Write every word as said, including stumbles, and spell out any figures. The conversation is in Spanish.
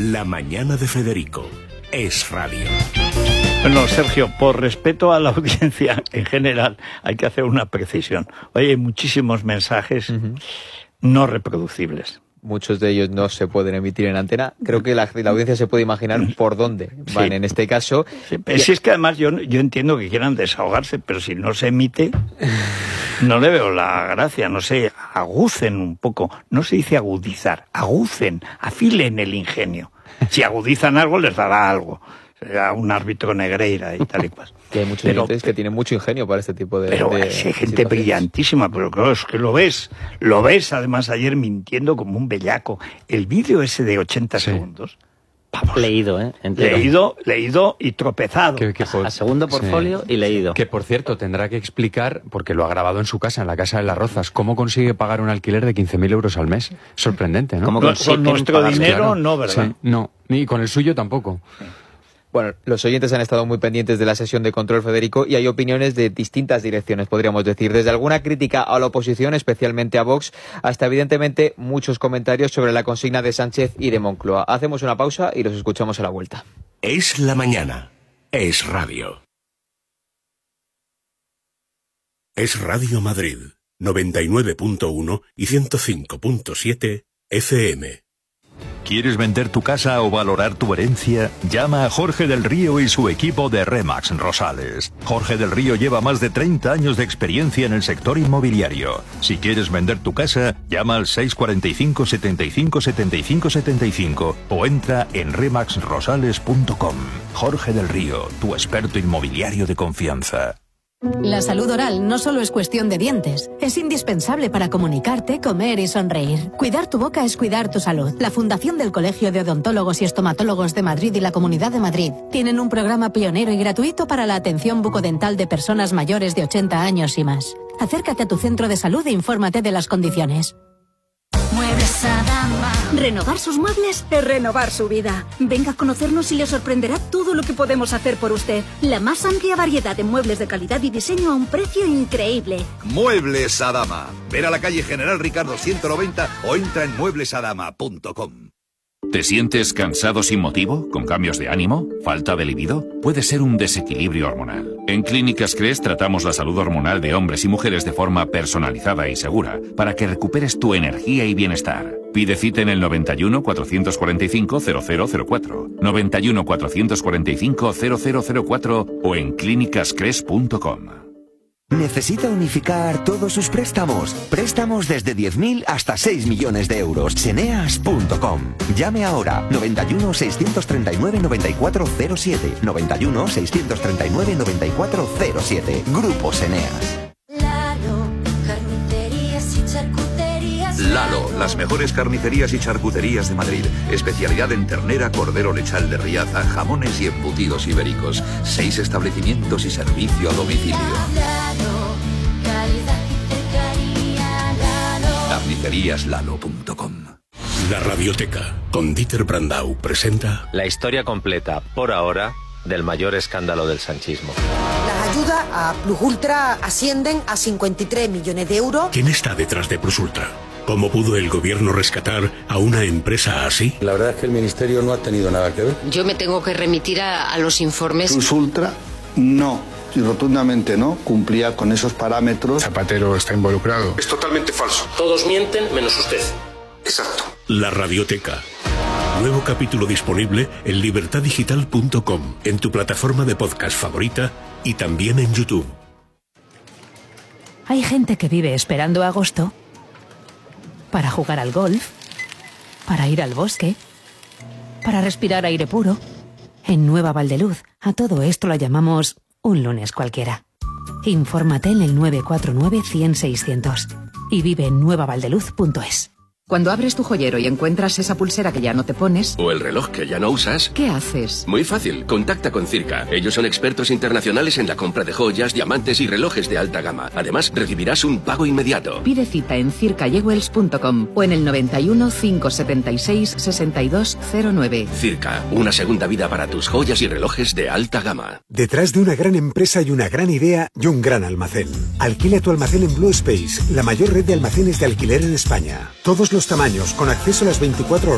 La mañana de Federico. Es radio. Bueno, Sergio, por respeto a la audiencia en general, hay que hacer una precisión. Hoy hay muchísimos mensajes uh-huh. no reproducibles. Muchos de ellos no se pueden emitir en antena. Creo que la, la audiencia se puede imaginar por dónde van sí. en este caso. Sí, pero y... si es que además yo, yo entiendo que quieran desahogarse, pero si no se emite, no le veo la gracia. No sé, agucen un poco. No se dice agudizar, agucen, afilen el ingenio. Si agudizan algo, les dará algo. Será un árbitro Negreira y tal y cual. Que hay muchos pero, oyentes que tienen mucho ingenio para este tipo de... Pero de, hay gente situaciones. brillantísima, pero claro, es que lo ves. Lo ves, además, ayer mintiendo como un bellaco. El vídeo ese de ochenta sí. segundos... Vamos. Leído, ¿eh? Entero. Leído, leído y tropezado. Que, que por... A segundo portfolio sí. y leído. Que, por cierto, tendrá que explicar, porque lo ha grabado en su casa, en la Casa de las Rozas, cómo consigue pagar un alquiler de quince mil euros al mes. Sorprendente, ¿no? ¿Cómo con nuestro dinero, claro. no, ¿verdad? Sí, no, ni con el suyo tampoco. Sí. Bueno, los oyentes han estado muy pendientes de la sesión de control, Federico, y hay opiniones de distintas direcciones, podríamos decir. Desde alguna crítica a la oposición, especialmente a Vox, hasta evidentemente muchos comentarios sobre la consigna de Sánchez y de Moncloa. Hacemos una pausa y los escuchamos a la vuelta. Es la mañana. Es radio. Es Radio Madrid, noventa y nueve punto uno y ciento cinco punto siete F M. ¿Quieres vender tu casa o valorar tu herencia? Llama a Jorge del Río y su equipo de Remax Rosales. Jorge del Río lleva más de treinta años de experiencia en el sector inmobiliario. Si quieres vender tu casa, llama al seis cuatro cinco, setenta y cinco, setenta y cinco, setenta y cinco o entra en remax rosales punto com. Jorge del Río, tu experto inmobiliario de confianza. La salud oral no solo es cuestión de dientes, es indispensable para comunicarte, comer y sonreír. Cuidar tu boca es cuidar tu salud. La Fundación del Colegio de Odontólogos y Estomatólogos de Madrid y la Comunidad de Madrid tienen un programa pionero y gratuito para la atención bucodental de personas mayores de ochenta años y más. Acércate a tu centro de salud e infórmate de las condiciones. Muebles Adama. Renovar sus muebles es renovar su vida. Venga a conocernos y le sorprenderá todo lo que podemos hacer por usted. La más amplia variedad de muebles de calidad y diseño a un precio increíble. Muebles Adama. Ven a la calle General Ricardo ciento noventa o entra en muebles adama punto com. ¿Te sientes cansado sin motivo? ¿Con cambios de ánimo? ¿Falta de libido? Puede ser un desequilibrio hormonal. En Clínicas Cres tratamos la salud hormonal de hombres y mujeres de forma personalizada y segura para que recuperes tu energía y bienestar. Pide cita en el noventa y uno, cuatrocientos cuarenta y cinco, cero cero cero cuatro, noventa y uno, cuatrocientos cuarenta y cinco, cero cero cero cuatro o en clínicas cres punto com. ¿Necesita unificar todos sus préstamos? Préstamos desde diez mil hasta seis millones de euros. Seneas punto com. Llame ahora. noventa y uno, seiscientos treinta y nueve, noventa y cuatro cero siete. noventa y uno, seiscientos treinta y nueve, noventa y cuatro cero siete. Grupo Seneas. Lalo, las mejores carnicerías y charcuterías de Madrid. Especialidad en ternera, cordero lechal de Riaza, jamones y embutidos ibéricos. Seis establecimientos y servicio a domicilio. carnicerías lalo punto com. La Radioteca, con Dieter Brandau, presenta... La historia completa, por ahora, del mayor escándalo del sanchismo. Las ayudas a Plus Ultra ascienden a cincuenta y tres millones de euros. ¿Quién está detrás de Plus Ultra? ¿Cómo pudo el gobierno rescatar a una empresa así? La verdad es que el ministerio no ha tenido nada que ver. Yo me tengo que remitir a, a los informes. Plus Ultra, no. Y rotundamente no, cumplía con esos parámetros. Zapatero está involucrado. Es totalmente falso. Todos mienten menos usted. Exacto. La Radioteca. Nuevo capítulo disponible en libertad digital punto com, en tu plataforma de podcast favorita y también en YouTube. Hay gente que vive esperando agosto para jugar al golf, para ir al bosque, para respirar aire puro. En Nueva Valdeluz, a todo esto lo llamamos un lunes cualquiera. Infórmate en el nueve cuatro nueve, cien, seiscientos y vive en nueva valdeluz punto es. Cuando abres tu joyero y encuentras esa pulsera que ya no te pones... O el reloj que ya no usas... ¿Qué haces? Muy fácil, contacta con Circa. Ellos son expertos internacionales en la compra de joyas, diamantes y relojes de alta gama. Además, recibirás un pago inmediato. Pide cita en circa jewels punto com o en el noventa y uno, quinientos setenta y seis, sesenta y dos cero nueve. Circa, una segunda vida para tus joyas y relojes de alta gama. Detrás de una gran empresa y una gran idea y un gran almacén. Alquila tu almacén en Blue Space, la mayor red de almacenes de alquiler en España. Todos los tamaños, con acceso a las veinticuatro horas